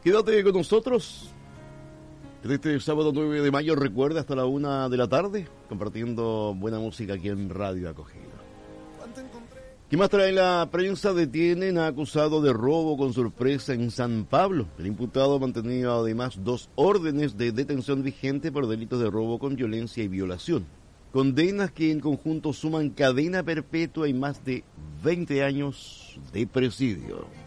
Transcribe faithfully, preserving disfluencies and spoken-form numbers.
Quédate con nosotros. Este sábado nueve de mayo, recuerda, hasta la una de la tarde, compartiendo buena música aquí en Radio Acogida. ¿Qué más trae la prensa? Detienen a acusado de robo con sorpresa en San Pablo. El imputado mantenía además dos órdenes de detención vigente por delitos de robo con violencia y violación. Condenas que en conjunto suman cadena perpetua y más de veinte años de presidio.